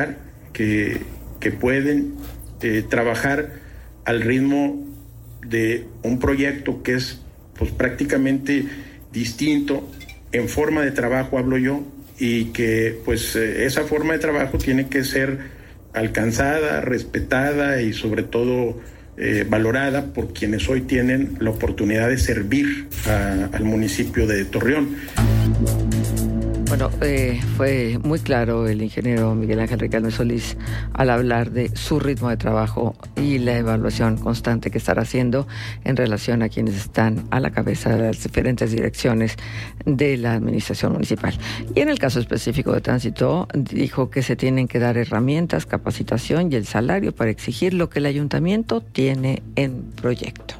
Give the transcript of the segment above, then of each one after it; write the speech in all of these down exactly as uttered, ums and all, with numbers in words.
que, que pueden eh, trabajar al ritmo de un proyecto que es pues prácticamente distinto en forma de trabajo, hablo yo, y que pues eh, esa forma de trabajo tiene que ser alcanzada, respetada y sobre todo eh, valorada por quienes hoy tienen la oportunidad de servir a, al municipio de Torreón. Bueno, eh, fue muy claro el ingeniero Miguel Ángel Riquelme Solís al hablar de su ritmo de trabajo y la evaluación constante que estará haciendo en relación a quienes están a la cabeza de las diferentes direcciones de la administración municipal. Y en el caso específico de tránsito, dijo que se tienen que dar herramientas, capacitación y el salario para exigir lo que el ayuntamiento tiene en proyecto.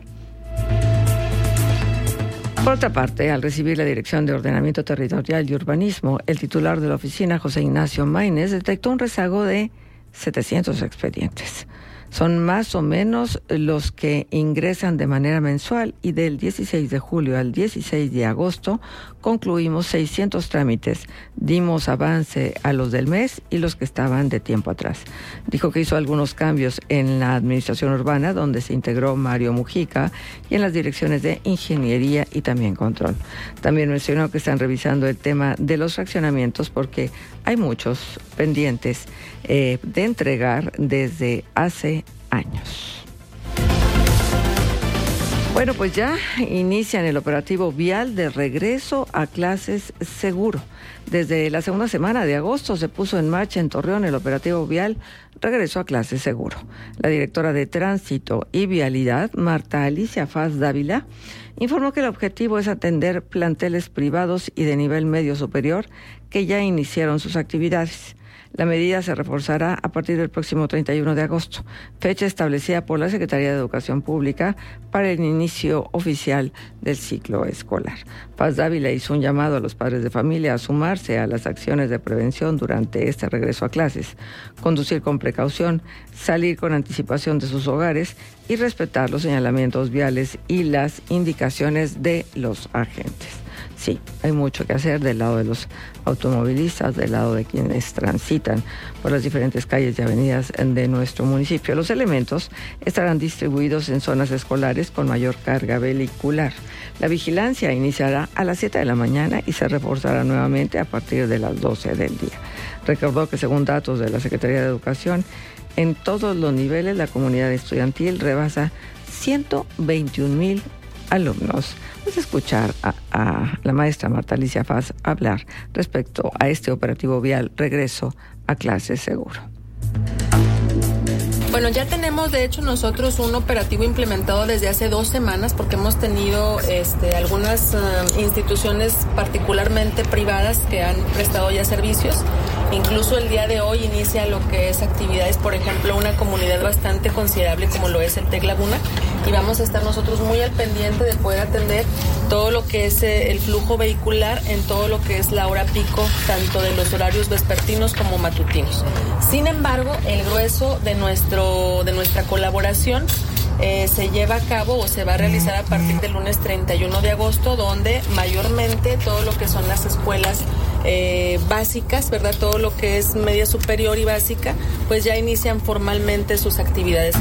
Por otra parte, al recibir la Dirección de Ordenamiento Territorial y Urbanismo, el titular de la oficina, José Ignacio Maínez, detectó un rezago de setecientos expedientes. Son más o menos los que ingresan de manera mensual y del dieciséis de julio al dieciséis de agosto concluimos seiscientos trámites. Dimos avance a los del mes y los que estaban de tiempo atrás. Dijo que hizo algunos cambios en la administración urbana, donde se integró Mario Mujica, y en las direcciones de ingeniería y también control. También mencionó que están revisando el tema de los fraccionamientos porque hay muchos pendientes eh, de entregar desde hace años. Bueno, pues ya inician el operativo vial de regreso a clases seguro. Desde la segunda semana de agosto se puso en marcha en Torreón el operativo vial Regreso a clases seguro. La directora de Tránsito y Vialidad, Marta Alicia Faz Dávila, informó que el objetivo es atender planteles privados y de nivel medio superior que ya iniciaron sus actividades. La medida se reforzará a partir del próximo treinta y uno de agosto, fecha establecida por la Secretaría de Educación Pública para el inicio oficial del ciclo escolar. Paz Dávila hizo un llamado a los padres de familia a sumarse a las acciones de prevención durante este regreso a clases, conducir con precaución, salir con anticipación de sus hogares y respetar los señalamientos viales y las indicaciones de los agentes. Sí, hay mucho que hacer del lado de los automovilistas, del lado de quienes transitan por las diferentes calles y avenidas de nuestro municipio. Los elementos estarán distribuidos en zonas escolares con mayor carga vehicular. La vigilancia iniciará a las siete de la mañana y se reforzará nuevamente a partir de las doce del día. Recordó que según datos de la Secretaría de Educación, en todos los niveles la comunidad estudiantil rebasa ciento veintiún mil alumnos. Vamos a escuchar a, a la maestra Marta Alicia Faz hablar respecto a este operativo vial Regreso a clases seguro. Bueno, ya tenemos de hecho nosotros un operativo implementado desde hace dos semanas porque hemos tenido este, algunas uh, instituciones particularmente privadas que han prestado ya servicios. Incluso el día de hoy inicia lo que es actividades, por ejemplo, una comunidad bastante considerable como lo es el Tec Laguna, y vamos a estar nosotros muy al pendiente de poder atender todo lo que es eh, el flujo vehicular en todo lo que es la hora pico, tanto de los horarios vespertinos como matutinos. Sin embargo, el grueso de nuestro de nuestra colaboración Eh, se lleva a cabo o se va a realizar a partir del lunes treinta y uno de agosto, donde mayormente todo lo que son las escuelas eh, básicas, ¿verdad? Todo lo que es media superior y básica, pues ya inician formalmente sus actividades.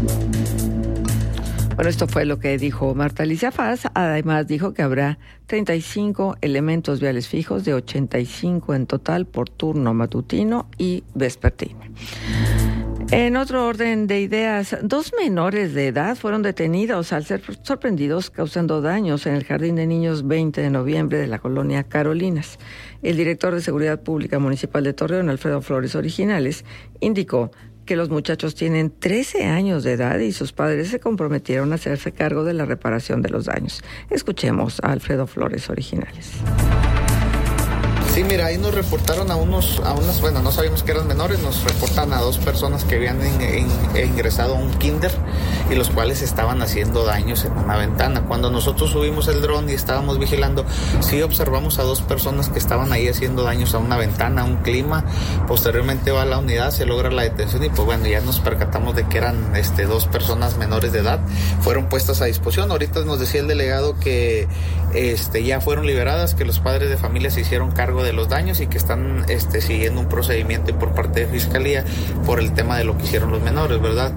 Bueno, esto fue lo que dijo Marta Alicia Faz. Además dijo que habrá treinta y cinco elementos viales fijos, de ochenta y cinco en total por turno matutino y vespertino. En otro orden de ideas, dos menores de edad fueron detenidos al ser sorprendidos causando daños en el Jardín de Niños veinte de noviembre de la colonia Carolinas. El director de Seguridad Pública Municipal de Torreón, Alfredo Flores Originales, indicó que los muchachos tienen trece años de edad y sus padres se comprometieron a hacerse cargo de la reparación de los daños. Escuchemos a Alfredo Flores Originales. Sí, mira, ahí nos reportaron a unos, a unas, bueno, no sabíamos que eran menores, nos reportan a dos personas que habían in, in, ingresado a un kinder y los cuales estaban haciendo daños en una ventana. Cuando nosotros subimos el dron y estábamos vigilando, sí observamos a dos personas que estaban ahí haciendo daños a una ventana, a un clima. Posteriormente va a la unidad, se logra la detención y pues bueno, ya nos percatamos de que eran este, dos personas menores de edad. Fueron puestas a disposición. Ahorita nos decía el delegado que este, ya fueron liberadas, que los padres de familia se hicieron cargo de de los daños y que están este, siguiendo un procedimiento por parte de Fiscalía por el tema de lo que hicieron los menores, ¿verdad?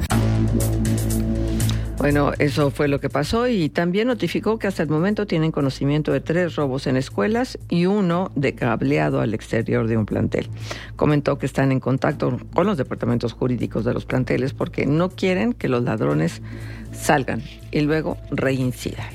Bueno, eso fue lo que pasó y también notificó que hasta el momento tienen conocimiento de tres robos en escuelas y uno de cableado al exterior de un plantel. Comentó que están en contacto con los departamentos jurídicos de los planteles porque no quieren que los ladrones salgan y luego reincidan.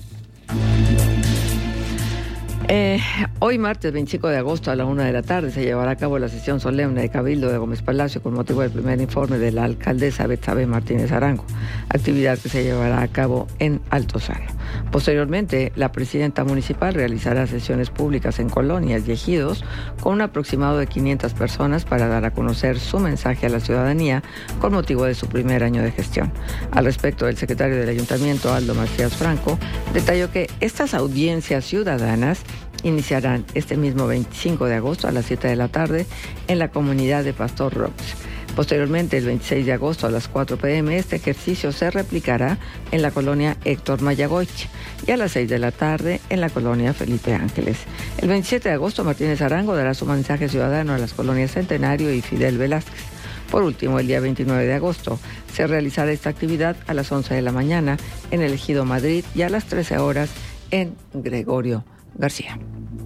Eh, hoy martes veinticinco de agosto a la una de la tarde se llevará a cabo la sesión solemne de Cabildo de Gómez Palacio con motivo del primer informe de la alcaldesa Betsabe Martínez Arango, actividad que se llevará a cabo en Altozano. Posteriormente, la presidenta municipal realizará sesiones públicas en colonias y ejidos con un aproximado de quinientas personas para dar a conocer su mensaje a la ciudadanía con motivo de su primer año de gestión. Al respecto, el secretario del Ayuntamiento, Aldo Macías Franco, detalló que estas audiencias ciudadanas iniciarán este mismo veinticinco de agosto a las siete de la tarde en la comunidad de Pastor Robles. Posteriormente, el veintiséis de agosto a las cuatro pe eme, este ejercicio se replicará en la colonia Héctor Mayagoich y a las seis de la tarde en la colonia Felipe Ángeles. El veintisiete de agosto, Martínez Arango dará su mensaje ciudadano a las colonias Centenario y Fidel Velázquez. Por último, el día veintinueve de agosto se realizará esta actividad a las once de la mañana en el Ejido Madrid y a las trece horas en Gregorio García.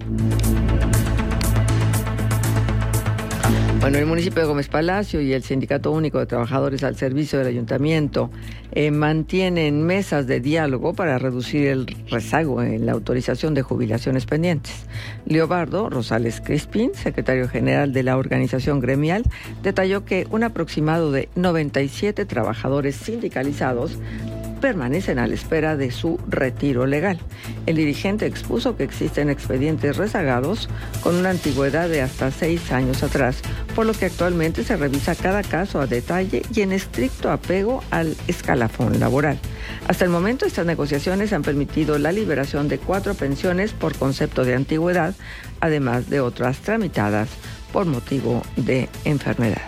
Bueno, el municipio de Gómez Palacio y el Sindicato Único de Trabajadores al Servicio del Ayuntamiento eh, mantienen mesas de diálogo para reducir el rezago en la autorización de jubilaciones pendientes. Leobardo Rosales Crispín, secretario general de la organización gremial, detalló que un aproximado de noventa y siete trabajadores sindicalizados permanecen a la espera de su retiro legal. El dirigente expuso que existen expedientes rezagados con una antigüedad de hasta seis años atrás, por lo que actualmente se revisa cada caso a detalle y en estricto apego al escalafón laboral. Hasta el momento, estas negociaciones han permitido la liberación de cuatro pensiones por concepto de antigüedad, además de otras tramitadas por motivo de enfermedad.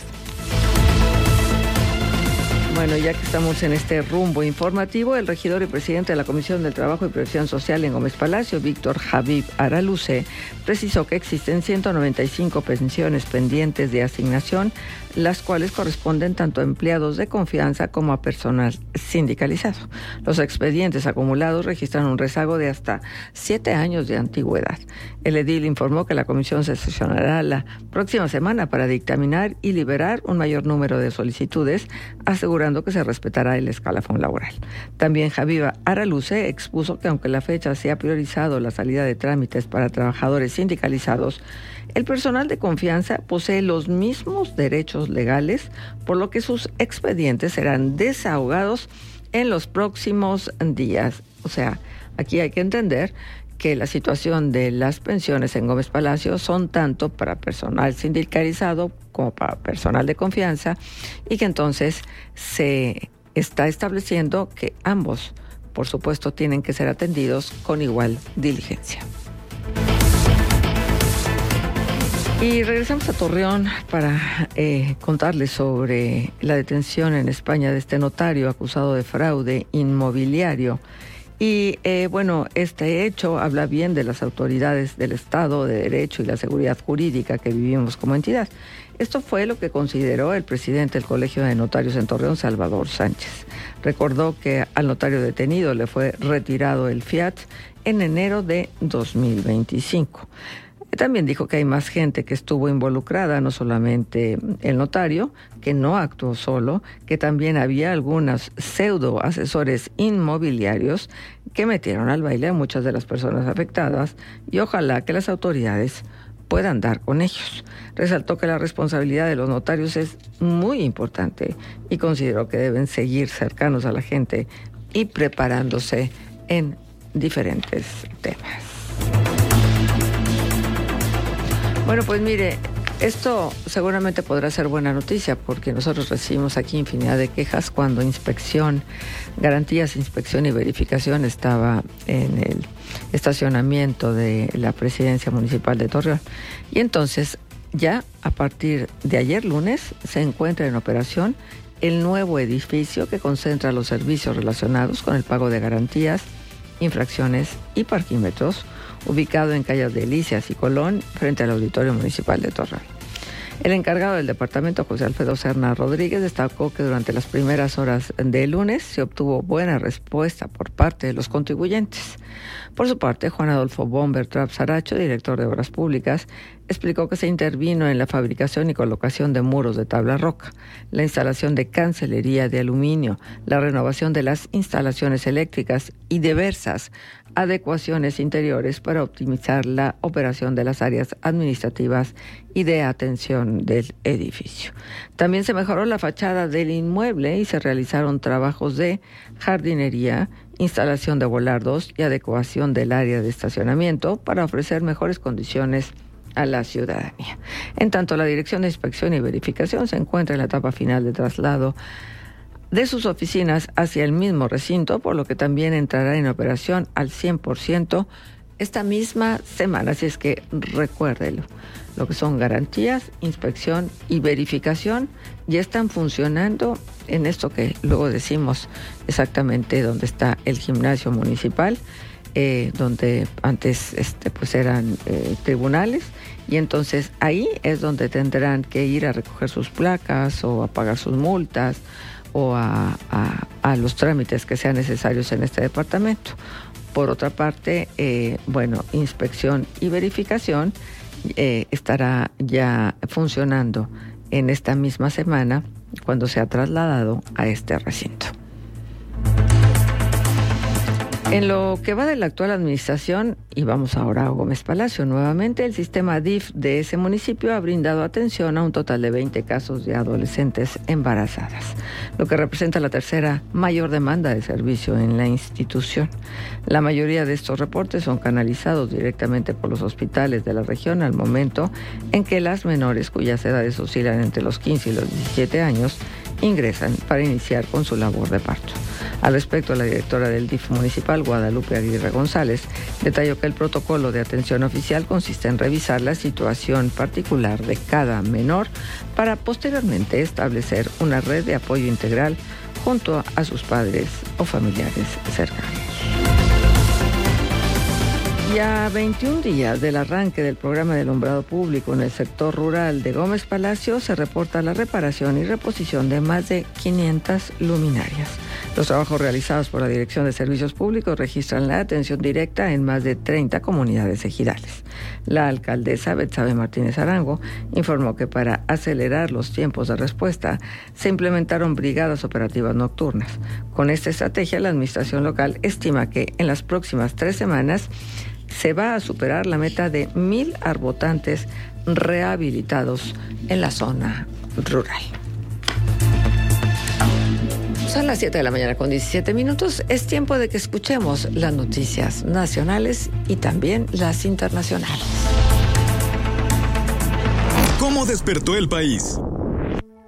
Bueno, ya que estamos en este rumbo informativo, el regidor y presidente de la Comisión del Trabajo y Previsión Social en Gómez Palacio, Víctor Habib Araluce, precisó que existen ciento noventa y cinco pensiones pendientes de asignación, las cuales corresponden tanto a empleados de confianza como a personal sindicalizado. Los expedientes acumulados registran un rezago de hasta siete años de antigüedad. El edil informó que la comisión se sesionará la próxima semana para dictaminar y liberar un mayor número de solicitudes, asegurando que se respetará el escalafón laboral. También Javiva Araluce expuso que aunque la fecha se ha priorizado la salida de trámites para trabajadores sindicalizados, el personal de confianza posee los mismos derechos legales, por lo que sus expedientes serán desahogados en los próximos días. O sea, aquí hay que entender que la situación de las pensiones en Gómez Palacio son tanto para personal sindicalizado como para personal de confianza y que entonces se está estableciendo que ambos, por supuesto, tienen que ser atendidos con igual diligencia. Y regresamos a Torreón para eh, contarles sobre la detención en España de este notario acusado de fraude inmobiliario. Y eh, bueno, este hecho habla bien de las autoridades del Estado de Derecho y la seguridad jurídica que vivimos como entidad. Esto fue lo que consideró el presidente del Colegio de Notarios en Torreón, Salvador Sánchez. Recordó que al notario detenido le fue retirado el fiat en enero de dos mil veinticinco. También dijo que hay más gente que estuvo involucrada, no solamente el notario, que no actuó solo, que también había algunos pseudo asesores inmobiliarios que metieron al baile a muchas de las personas afectadas y ojalá que las autoridades puedan dar con ellos. Resaltó que la responsabilidad de los notarios es muy importante y consideró que deben seguir cercanos a la gente y preparándose en diferentes temas. Bueno, pues mire, esto seguramente podrá ser buena noticia porque nosotros recibimos aquí infinidad de quejas cuando inspección, garantías, inspección y verificación estaba en el estacionamiento de la Presidencia Municipal de Torreón. Y entonces ya a partir de ayer lunes se encuentra en operación el nuevo edificio que concentra los servicios relacionados con el pago de garantías, infracciones y parquímetros, ubicado en calles Delicias y Colón, frente al Auditorio Municipal de Torreón. El encargado del departamento, José Alfredo Serna Rodríguez, destacó que durante las primeras horas del lunes se obtuvo buena respuesta por parte de los contribuyentes. Por su parte, Juan Adolfo Bomber Trapp Saracho, director de Obras Públicas, explicó que se intervino en la fabricación y colocación de muros de tabla roca, la instalación de cancelería de aluminio, la renovación de las instalaciones eléctricas y diversas adecuaciones interiores para optimizar la operación de las áreas administrativas y de atención del edificio. También se mejoró la fachada del inmueble y se realizaron trabajos de jardinería, instalación de volardos y adecuación del área de estacionamiento para ofrecer mejores condiciones a la ciudadanía. En tanto, la Dirección de Inspección y Verificación se encuentra en la etapa final de traslado de sus oficinas hacia el mismo recinto, por lo que también entrará en operación al cien por ciento esta misma semana. Así es que recuérdelo, lo que son garantías, inspección y verificación ya están funcionando en esto que luego decimos exactamente donde está el gimnasio municipal, eh, donde antes este, pues eran eh, tribunales, y entonces ahí es donde tendrán que ir a recoger sus placas o a pagar sus multas o a, a, a los trámites que sean necesarios en este departamento. Por otra parte, eh, bueno, inspección y verificación eh, estará ya funcionando en esta misma semana cuando se ha trasladado a este recinto. En lo que va de la actual administración, y vamos ahora a Gómez Palacio nuevamente, el sistema D I F de ese municipio ha brindado atención a un total de veinte casos de adolescentes embarazadas, lo que representa la tercera mayor demanda de servicio en la institución. La mayoría de estos reportes son canalizados directamente por los hospitales de la región al momento en que las menores, cuyas edades oscilan entre los quince y los diecisiete años, ingresan para iniciar con su labor de parto. Al respecto, la directora del D I F municipal, Guadalupe Aguirre González, detalló que el protocolo de atención oficial consiste en revisar la situación particular de cada menor para posteriormente establecer una red de apoyo integral junto a sus padres o familiares cercanos. Y a veintiún días del arranque del programa de alumbrado público en el sector rural de Gómez Palacio, se reporta la reparación y reposición de más de quinientas luminarias. Los trabajos realizados por la Dirección de Servicios Públicos registran la atención directa en más de treinta comunidades ejidales. La alcaldesa Betsabe Martínez Arango informó que para acelerar los tiempos de respuesta se implementaron brigadas operativas nocturnas. Con esta estrategia, la administración local estima que en las próximas tres semanas se va a superar la meta de mil arbotantes rehabilitados en la zona rural. Son las siete de la mañana con diecisiete minutos. Es tiempo de que escuchemos las noticias nacionales y también las internacionales. ¿Cómo despertó el país?